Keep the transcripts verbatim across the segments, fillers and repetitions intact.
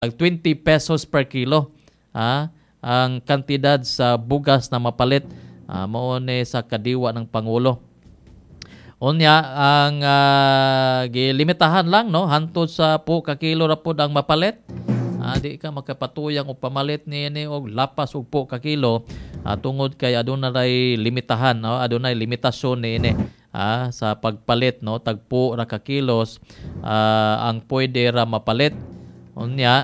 twenty pesos per kilo. Ah, ang kantidad sa bugas na mapalit ah, mao ni sa kadiwa ng Pangulo. Unya ang uh, gilimitahan lang no hantod sa po ka kilo ra pud ang mapalit. Ah, di ka makapatuyang og pamalit niini og lapas og po ka kilo ah, tungod kay adunay limitahan no adunay limitasyon niini ah, sa pagpalit no tagpo ra ka kilos ah, ang pwede ra mapalit. Unya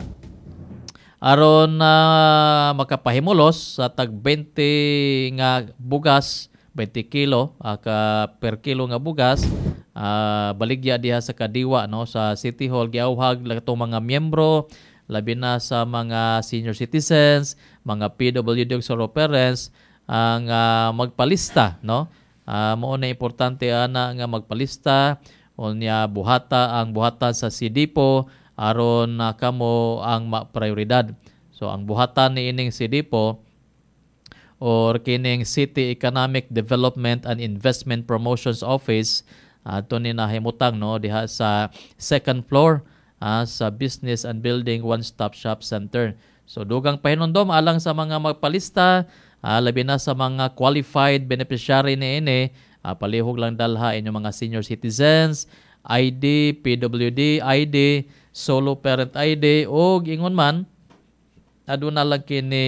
aron na uh, makapahimulos sa tag twenty nga bugas, twenty kilo uh, ka per kilo nga bugas, uh, baligya diha sa kadiwa no sa City Hall giawhag latong mga miyembro labi na sa mga senior citizens, mga P W D ug solo parents ang uh, magpalista no. Uh, mao na importante ana nga magpalista unya buhata ang buhatan sa C D P O aron uh, kamo ang ma-prioridad. So ang buhatan ni ining C D P O or kining City Economic Development and Investment Promotions Office ato uh, ni nahimutang no diha sa second floor uh, sa Business and Building One Stop Shop Center. So dugang pahinumdom alang sa mga magpalista uh, labi na sa mga qualified beneficiary ni ini uh, palihog lang dalha inyong mga senior citizens, I D, P W D I D, solo parent I D o ingon man aduna lang kini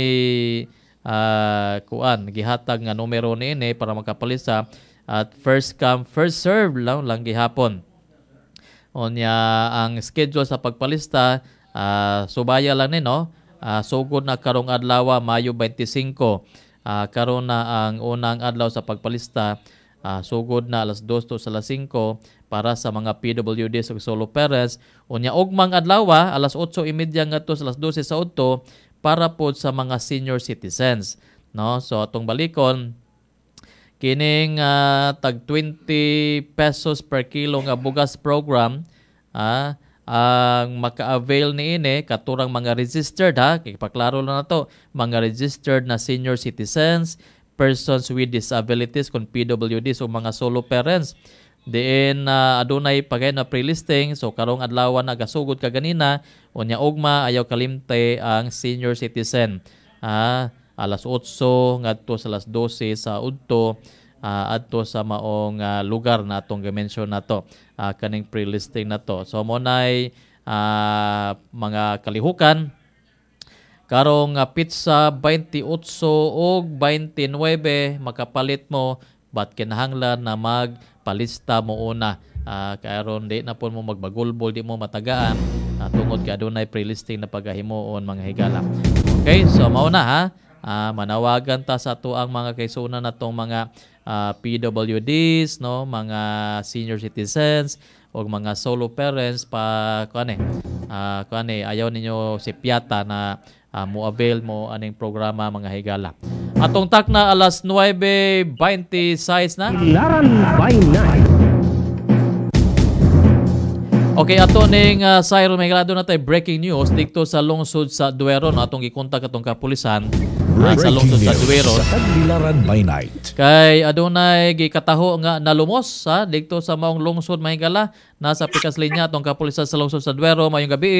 uh, kuan gihatag nga numero niini para makapalista at first come first serve lang lang gihapon. Unya ang schedule sa pagpalista uh, subaya lang ni no uh, sugod na karong adlaw Mayo twenty-five uh, karon na ang unang adlaw sa pagpalista uh, sugod na alas dos to alas singko para sa mga P W Ds ug solo parents. Unya ugmang adlaw alas eight thirty ngadto sa alas twelve sa udto para pod sa mga senior citizens no. So atong balikon kining uh, tag twenty pesos per kilo nga bugas program ah, ang maka-avail niini katurang mga registered ha ipaklaro lang nato mga registered na senior citizens, persons with disabilities kon P W Ds o mga solo parents. Diin uh, adunay pagay na pre-listing so karong adlaw na gasugod ka ganina unya ugma ayaw kalimte ang senior citizen ah, alas eight ngadto sa alas twelve sa udto uh, adto sa maong uh, lugar na atong gi-mention nato uh, kaning pre-listing nato. So mo nay uh, mga kalihukan karong uh, pizza twenty-eight ug twenty-nine makapalit mo but kinahanglan na magpalista mo una uh, karon di na po mo magbagulbol di mo matagaan uh, tungod kay adunay pre-listing na pagahimoon mga higala. Okay, so mao na ha uh, manawagan ta sa ato ang mga kaisunan natong mga uh, P W Ds no, mga senior citizens o mga solo parents pa kuane uh, kuane ayaw ninyo si piyata na uh, mo avail mo aning programa mga higala. Atong tak na alas nine twenty-six na. Bilaran by night. Okay, ato ning uh, Sayro Megalado na tay breaking news dito sa lungsod sa Duero no atong gikontak atong kapulisan uh, sa lungsod sa Duero. Sa Tagbilaran by night. Kay adunay gikataho nga nalumos ha dito sa maong lungsod Mahigala nasa pikas linya atong kapulisan sa lungsod sa Duero. Mayong gabi.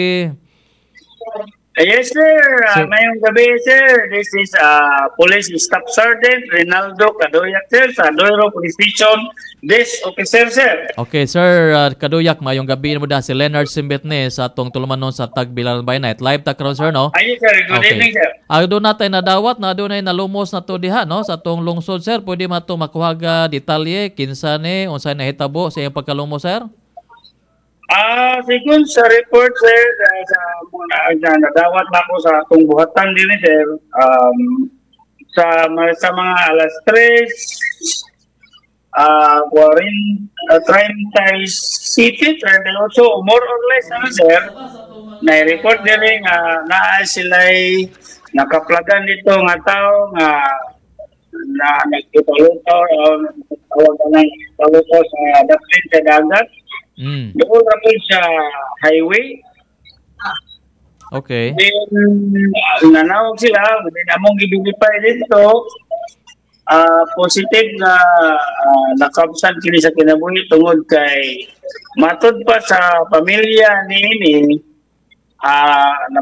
Yes, sir. Uh, mayong gabi, sir. This is uh, Police Staff Sergeant Rinaldo Cadoyak, sir, sa Duero Police Station. This officer, sir. Okay, sir. Uh, Cadoyak, mayong gabi mo da si Leonard Simbetne sa atong tulumanon sa Tagbilaran by Night. Live ta karon, sir, no? Ay, sir. Good okay. evening, sir. Ag doon natin nadawat na doon ay nalumos na to diha, no? Sa atong lungsod, sir. Pwede mato makuhaga detalye, kinsa ni, unsay nahitabo sa iyang pagkalumos, sir? Ah, sigun sa report, sir, uh, sa muna uh, nadawat na ako sa atong buhatan din, sir. Um, sa, sa mga alas tres, uh, Guarin, uh, Trentay City, and also more or less, ano, sir, na-report din nga uh, na sila'y nakaplagan dito nga tao nga na nagkipaluto o tawag na nagkipaluto sa dapat sa dagat. Mm. Doon na po sa highway. Okay. Then, uh, nanawag sila. Then, among gibilipay dito, uh, positive na uh, nakabsan kini sa kinabuhi tungod kay matod pa sa pamilya ni ini, uh,